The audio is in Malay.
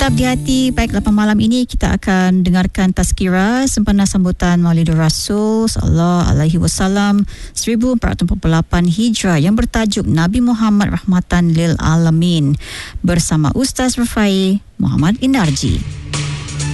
Tetap di hati. Baik, 8 malam ini kita akan dengarkan tazkirah sempena sambutan Maulidur Rasul sallallahu alaihi wasallam 1448 Hijrah yang bertajuk Nabi Muhammad Rahmatan lil Alamin bersama Ustaz Rufai Muhammad Indarji.